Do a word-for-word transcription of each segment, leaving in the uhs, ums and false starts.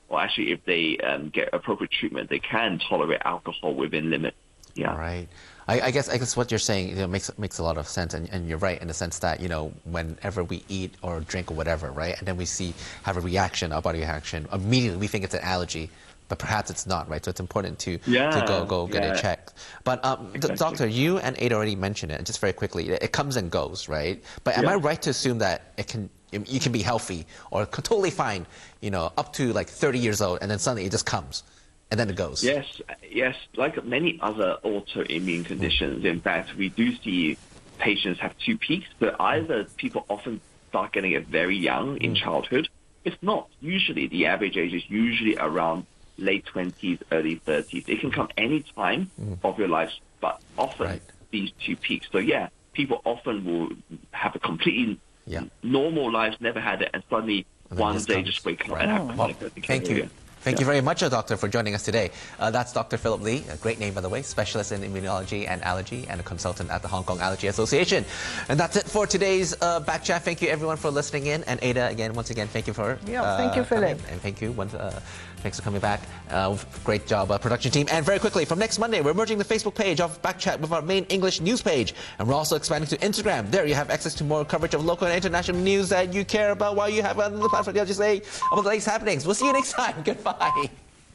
or actually if they um, get appropriate treatment, they can tolerate alcohol within limit. Yeah. Right. I, I guess I guess what you're saying, you know, makes makes a lot of sense, and, and you're right in the sense that, you know, whenever we eat or drink or whatever, right, and then we see have a reaction, a body reaction, immediately we think it's an allergy, but perhaps it's not, right? So it's important to yeah, to go go get yeah. it checked. But um, exactly. doctor, you and Ada already mentioned it, and just very quickly, it comes and goes, right? But am yeah. I right to assume that it can you can be healthy or totally fine, you know, up to like thirty years old, and then suddenly it just comes? And then it goes. Yes, yes. Like many other autoimmune conditions, in fact, we do see patients have two peaks, but either people often start getting it very young in childhood. If not, usually the average age is usually around late twenties, early thirties. It can come any time mm. of your life, but often right. these two peaks. So yeah, people often will have a completely yeah. normal life, never had it, and suddenly and one day comes. just wake up right. and have chronic urticaria. Thank you. Thank yeah. you very much, uh, Doctor, for joining us today. Uh, that's Doctor Philip Lee, a great name, by the way, specialist in immunology and allergy and a consultant at the Hong Kong Allergy Association. And that's it for today's uh, Back Chat. Thank you, everyone, for listening in. And Ada, again, once again, thank you for Yeah, uh, thank you, Philip. And thank you. Once, uh, thanks for coming back. Uh, great job, uh, production team. And very quickly, from next Monday, we're merging the Facebook page of Back Chat with our main English news page. And we're also expanding to Instagram. There you have access to more coverage of local and international news that you care about while you have on the platform. I'll just say about the latest happenings. We'll see you next time. Goodbye.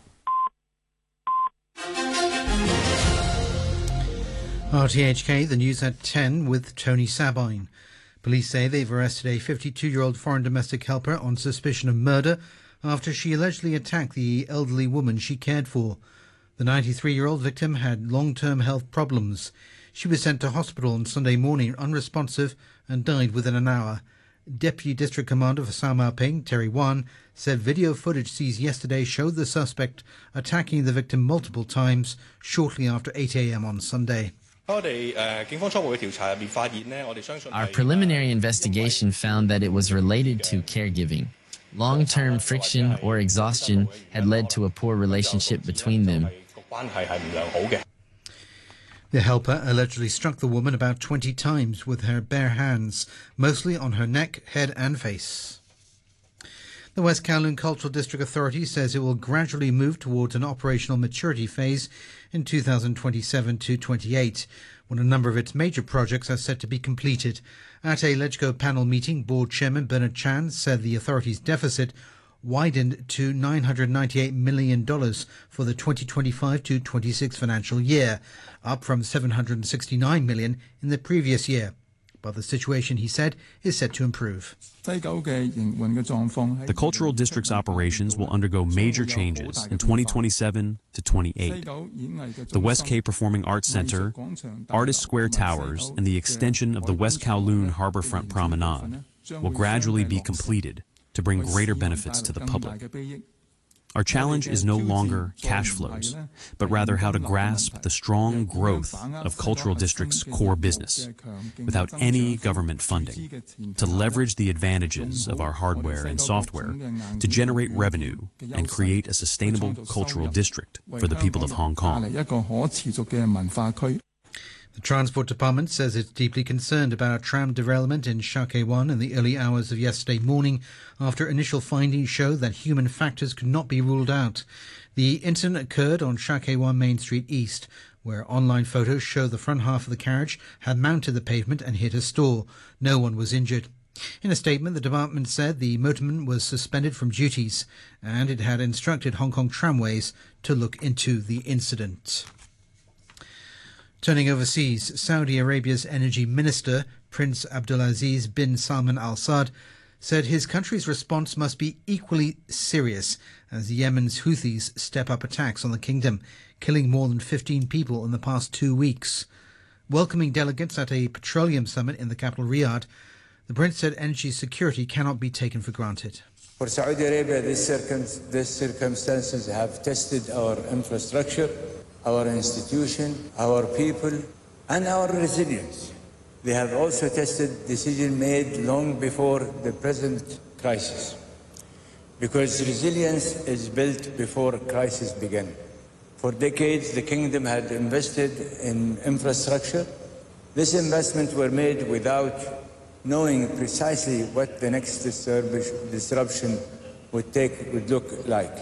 R T H K, the news at ten with Tony Sabine. Police say they've arrested a fifty-two-year-old foreign domestic helper on suspicion of murder after she allegedly attacked the elderly woman she cared for. The ninety-three-year-old victim had long-term health problems. She was sent to hospital on Sunday morning unresponsive and died within an hour. Deputy District Commander for Sao Mau Ping, Terry Wan, said video footage seized yesterday showed the suspect attacking the victim multiple times shortly after eight a m on Sunday. Our preliminary investigation found that it was related to caregiving. Long-term friction or exhaustion had led to a poor relationship between them. The helper allegedly struck the woman about twenty times with her bare hands, mostly on her neck, head and face. The West Kowloon Cultural District Authority says it will gradually move towards an operational maturity phase in two thousand twenty-seven to twenty-eight, when a number of its major projects are set to be completed. At a LegCo panel meeting, Board Chairman Bernard Chan said the authority's deficit widened to nine hundred ninety-eight million dollars for the twenty twenty-five to twenty-six financial year, up from seven hundred sixty-nine million dollars in the previous year. But the situation, he said, is set to improve. The Cultural District's operations will undergo major changes in twenty twenty-seven to twenty-eight. The West K Performing Arts Center, Artist Square Towers, and the extension of the West Kowloon Harbourfront Promenade will gradually be completed to bring greater benefits to the public. Our challenge is no longer cash flows, but rather how to grasp the strong growth of Cultural District's core business without any government funding, to leverage the advantages of our hardware and software to generate revenue and create a sustainable cultural district for the people of Hong Kong. The Transport Department says it's deeply concerned about a tram derailment in Sha Kei Wan in the early hours of yesterday morning after initial findings show that human factors could not be ruled out. The incident occurred on Sha Kei Wan Main Street East, where online photos show the front half of the carriage had mounted the pavement and hit a store. No one was injured. In a statement, the department said the motorman was suspended from duties and it had instructed Hong Kong Tramways to look into the incident. Turning overseas, Saudi Arabia's energy minister, Prince Abdulaziz bin Salman Al Saud, said his country's response must be equally serious as Yemen's Houthis step up attacks on the kingdom, killing more than fifteen people in the past two weeks. Welcoming delegates at a petroleum summit in the capital Riyadh, the prince said energy security cannot be taken for granted. For Saudi Arabia, these, circum these circumstances have tested our infrastructure, our institution, our people, and our resilience. They have also tested decisions made long before the present crisis, because resilience is built before a crisis began. For decades, the kingdom had invested in infrastructure. This investment were made without knowing precisely what the next disruption would take would look like.